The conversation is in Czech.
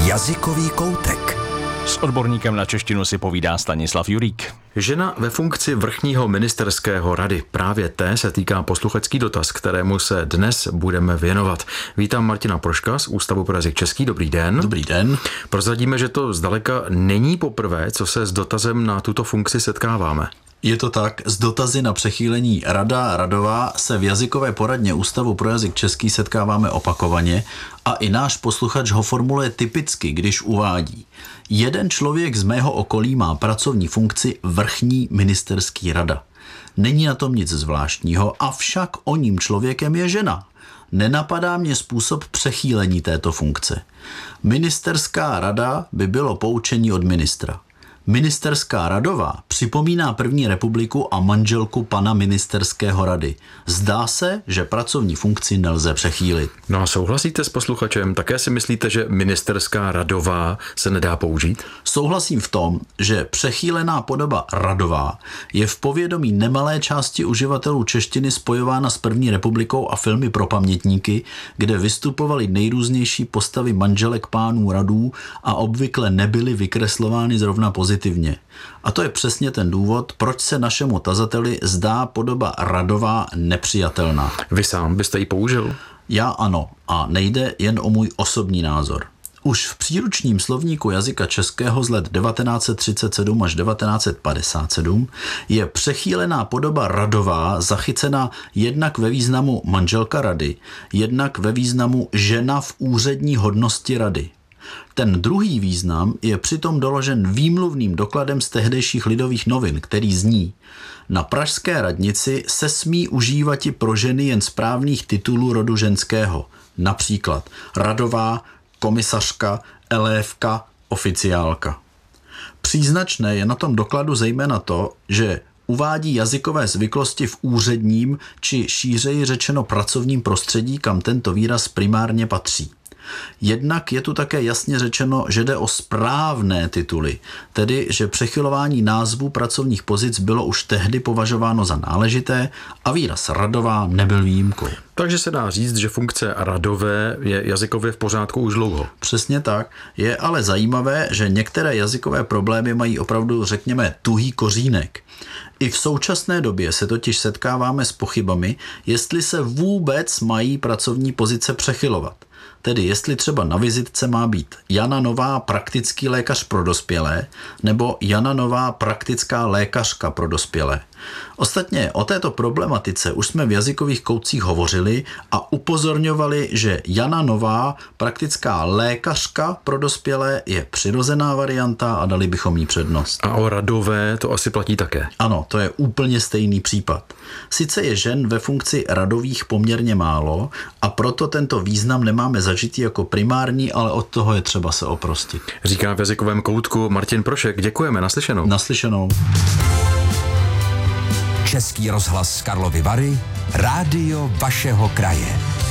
Jazykový koutek. S odborníkem na češtinu si povídá Stanislav Jurík. Žena ve funkci vrchního ministerského rady. Právě té se týká posluchačský dotaz, kterému se dnes budeme věnovat. Vítám Martina Proška z Ústavu pro jazyk český. Dobrý den. Dobrý den. Prozradíme, že to zdaleka není poprvé, co se s dotazem na tuto funkci setkáváme. Je to tak, s dotazy na přechýlení rada, radová se v jazykové poradně Ústavu pro jazyk český setkáváme opakovaně a i náš posluchač ho formuluje typicky, když uvádí: jeden člověk z mého okolí má pracovní funkci vrchní ministerský rada. Není na tom nic zvláštního, avšak oním člověkem je žena. Nenapadá mě způsob přechýlení této funkce. Ministerská rada by bylo poučení od ministra. Ministerská radová připomíná první republiku a manželku pana ministerského rady. Zdá se, že pracovní funkci nelze přechýlit. No a souhlasíte s posluchačem? Také si myslíte, že ministerská radová se nedá použít? Souhlasím v tom, že přechýlená podoba radová je v povědomí nemalé části uživatelů češtiny spojována s první republikou a filmy pro pamětníky, kde vystupovaly nejrůznější postavy manželek pánů radů a obvykle nebyly vykreslovány zrovna pozitivně. A to je přesně ten důvod, proč se našemu tazateli zdá podoba radová nepřijatelná. Vy sám byste ji použil? Já ano, a nejde jen o můj osobní názor. Už v příručním slovníku jazyka českého z let 1937 až 1957 je přechýlená podoba radová zachycena jednak ve významu manželka rady, jednak ve významu žena v úřední hodnosti rady. Ten druhý význam je přitom doložen výmluvným dokladem z tehdejších Lidových novin, který zní: na pražské radnici se smí užívati pro ženy jen správných titulů rodu ženského, například radová, komisařka, elévka, oficiálka. Příznačné je na tom dokladu zejména to, že uvádí jazykové zvyklosti v úředním či šířeji řečeno pracovním prostředí, kam tento výraz primárně patří. Jednak je tu také jasně řečeno, že jde o správné tituly, tedy že přechylování názvů pracovních pozic bylo už tehdy považováno za náležité a výraz radová nebyl výjimkou. Takže se dá říct, že funkce radové je jazykově v pořádku už dlouho. Přesně tak. Je ale zajímavé, že některé jazykové problémy mají opravdu, řekněme, tuhý kořínek. I v současné době se totiž setkáváme s pochybami, jestli se vůbec mají pracovní pozice přechylovat. Tedy jestli třeba na vizitce má být Jana Nová, praktický lékař pro dospělé, nebo Jana Nová, praktická lékařka pro dospělé. Ostatně o této problematice už jsme v jazykových koutcích hovořili a upozorňovali, že Jana Nová, praktická lékařka pro dospělé, je přirozená varianta a dali bychom jí přednost. A o radové to asi platí také. Ano, to je úplně stejný případ. Sice je žen ve funkci radových poměrně málo a proto tento význam nemáme zažitý jako primární, ale od toho je třeba se oprostit. Říká v jazykovém koutku Martin Prošek. Děkujeme, naslyšenou. Naslyšenou. Český rozhlas Karlovy Vary, rádio vašeho kraje.